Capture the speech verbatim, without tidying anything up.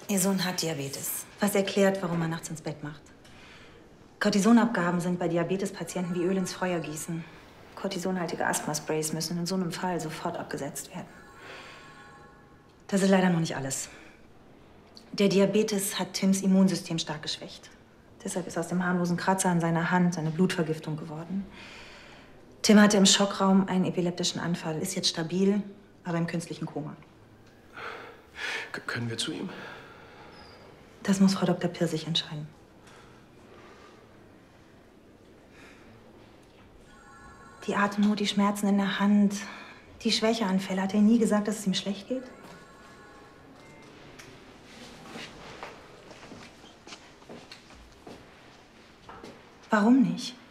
Ihr Sohn hat Diabetes. Was erklärt, warum er nachts ins Bett macht. Cortisonabgaben sind bei Diabetespatienten wie Öl ins Feuer gießen. Cortisonhaltige Asthma-Sprays müssen in so einem Fall sofort abgesetzt werden. Das ist leider noch nicht alles. Der Diabetes hat Tims Immunsystem stark geschwächt. Deshalb ist aus dem harmlosen Kratzer an seiner Hand eine Blutvergiftung geworden. Tim hatte im Schockraum einen epileptischen Anfall, ist jetzt stabil, aber im künstlichen Koma. K- können wir zu ihm? Das muss Frau Doktor Pirsig entscheiden. Die Atemnot, die Schmerzen in der Hand, die Schwächeanfälle. Hat er nie gesagt, dass es ihm schlecht geht? Warum nicht?